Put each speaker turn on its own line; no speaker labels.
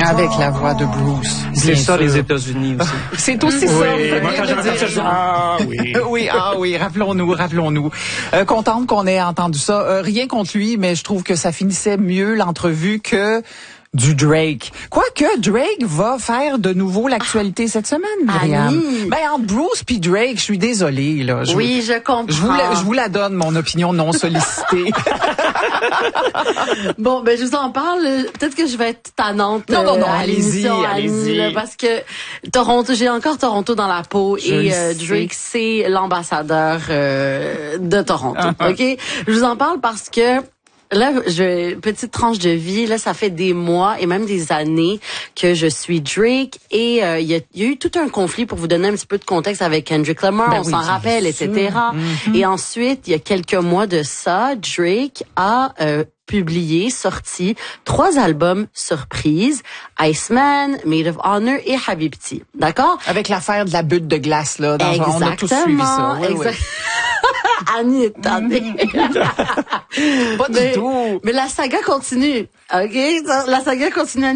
Avec la voix de Bruce.
C'est ça, les États-Unis aussi.
C'est aussi ça.
Moi, quand j'entends ça, je dis, ah oui.
oui, rappelons-nous. Contente qu'on ait entendu ça. Rien contre lui, mais je trouve que ça finissait mieux l'entrevue que du Drake. Quoique Drake va faire de nouveau l'actualité cette semaine, Myriam. Ben, entre Bruce puis Drake, je suis désolée, là.
Je comprends.
Je vous la donne, mon opinion non sollicitée.
Bon, ben, je vous en parle. Peut-être que je vais être tannante.
Non,
allez-y. Là, parce que j'ai encore Toronto dans la peau et Drake, c'est l'ambassadeur de Toronto. OK? Je vous en parle parce que là, petite tranche de vie, là, ça fait des mois et même des années que je suis Drake et il y a eu tout un conflit pour vous donner un petit peu de contexte avec Kendrick Lamar, on s'en rappelle, etc. Et ensuite, il y a quelques mois de ça, Drake a sorti 3 albums surprises, Iceman, Maid of Honor et Habibti. D'accord?
Avec l'affaire de la butte de glace, là. On a tous suivi ça. Oui.
Annie est tannée.
Pas du tout.
Mais la saga continue. OK? La saga continue.